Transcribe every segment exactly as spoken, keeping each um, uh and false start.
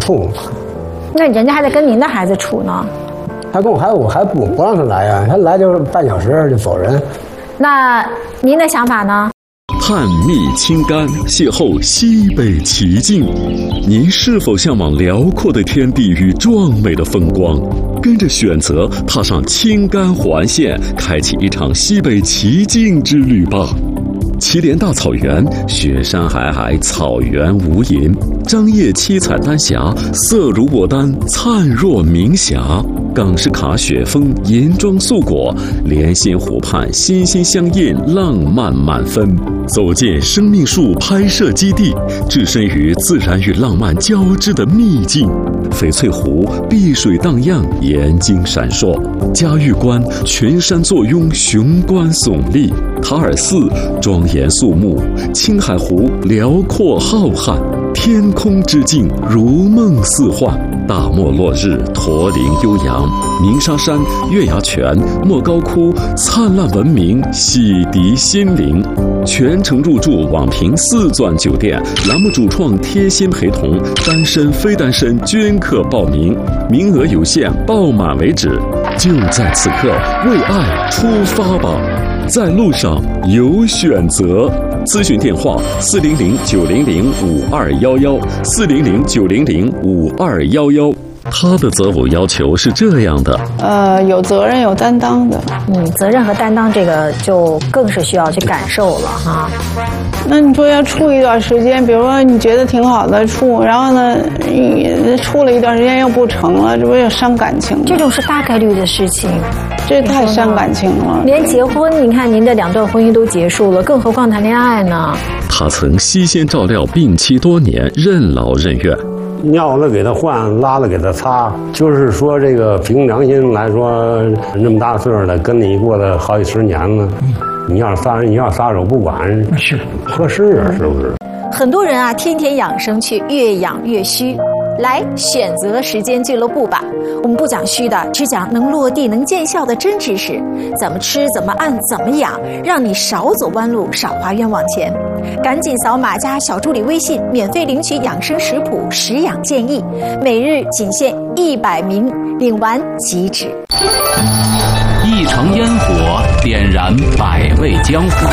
处。 那人家还得跟您的孩子处呢。 他跟我孩子，我还不不让他来呀、啊，他来就是半小时就走人。 那您的想法呢？ 探秘青甘，邂逅西北奇境。您是否向往辽阔的天地与壮美的风光？跟着选择踏上青甘环线，开启一场西北奇境之旅吧。祁连大草原，雪山皑皑，草原无垠，张掖七彩丹霞，色如牡丹，灿若明霞。港式卡雪峰，银装素裹，莲心湖畔，心心相印，浪漫满分。走进生命树拍摄基地，置身于自然与浪漫交织的秘境。翡翠湖碧水荡漾，眼睛闪烁；嘉峪关群山坐拥，雄关耸立；塔尔寺庄严肃穆；青海湖辽阔浩瀚。天空之境如梦似幻，大漠落日，驼铃悠扬；鸣沙山、月牙泉、莫高窟，灿烂文明，洗涤心灵。全程入住网评四钻酒店，栏目主创贴心陪同，单身非单身均可报名，名额有限，报满为止。就在此刻，为爱出发吧，在路上有选择。咨询电话：四零零九零零五二幺幺，四零零九零零五二幺幺。他的择偶要求是这样的： 呃，有责任、有担当的。 嗯，责任和担当这个就更是需要去感受了哈。 那你说要处一段时间，比如说你觉得挺好的处，然后呢，你处了一段时间又不成了，这不是伤感情吗？ 这种是大概率的事情。 这太伤感情了， 连结婚，你看您的两段婚姻都结束了，更何况谈恋爱呢？ 他曾悉心照料病妻多年，任劳任怨， 尿了给他换，拉了给他擦，就是说这个凭良心来说，那么大岁数了，跟你过了好几十年了，嗯、你要撒你要撒手不管，是合适啊，是不是？ 很多人啊，天天养生去，越养越虚。来选择时间俱乐部吧，我们不讲虚的，只讲能落地能见效的真知识，怎么吃怎么按怎么养，让你少走弯路，少花冤枉钱。赶紧扫码加小助理微信，免费领取养生食谱、食养建议，每日仅限一百名，领完即止。 一城烟火点燃百味江湖，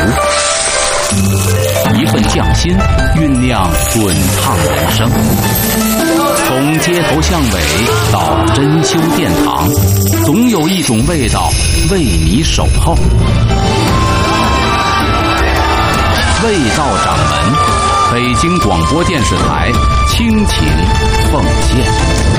一份匠心酝酿滚烫人生。从街头巷尾到珍馐殿堂，总有一种味道为你守候。味道掌门，北京广播电视台倾情奉献。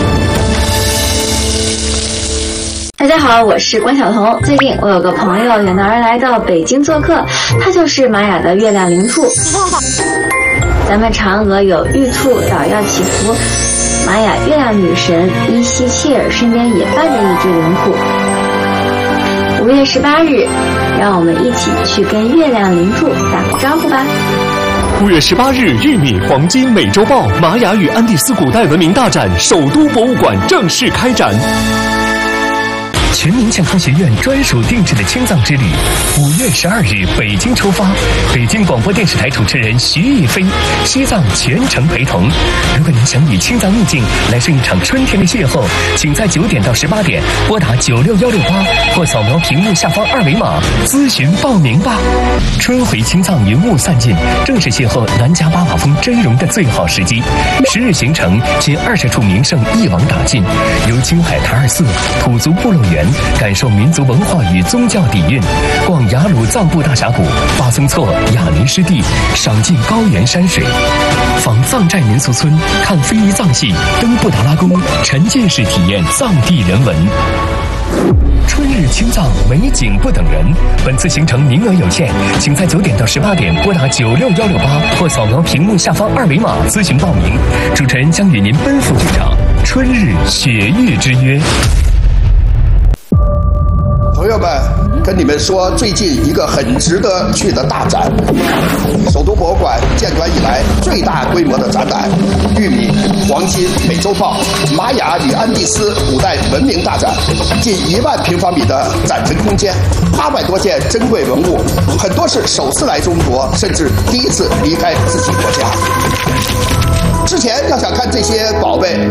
大家好，我是关晓彤。最近我有个朋友远道而来到北京做客，他就是玛雅的月亮灵兔。咱们嫦娥有玉兔捣药祈福，玛雅月亮女神伊西切尔身边也伴着一只灵兔。五月十八日，让我们一起去跟月亮灵兔打个招呼吧。 五月十八日，玉米黄金美洲豹玛雅与安第斯古代文明大展首都博物馆正式开展。全民健康学院专属定制的青藏之旅，五月十二日北京出发，北京广播电视台主持人徐艺飞，西藏全程陪同。如果您想与青藏秘境来上一场春天的邂逅，请在九点到十八点拨打九六幺六八或扫描屏幕下方二维码咨询报名吧。春回青藏云雾散尽，正是邂逅南迦巴瓦峰真容的最好时机。十日行程，近二十处名胜一网打尽，由青海塔尔寺、土族部落园感受民族文化与宗教底蕴，逛雅鲁藏布大峡谷、巴松措雅尼湿地，赏尽高原山水，访藏寨民俗村，看非遗藏戏，登布达拉宫，沉浸式体验藏地人文。春日青藏，美景不等人。本次行程名额有限，请在九点到十八点拨打九六幺六八或扫描屏幕下方二维码咨询报名。主持人将与您奔赴这场春日雪域之约。 朋友们，跟你们说最近一个很值得去的大展，首都博物馆建馆以来最大规模的展览——玉米、黄金、美洲豹玛雅与安第斯古代文明大展，近一万平方米的展陈空间，八百多件珍贵文物，很多是首次来中国，甚至第一次离开自己国家。之前要想看这些宝贝，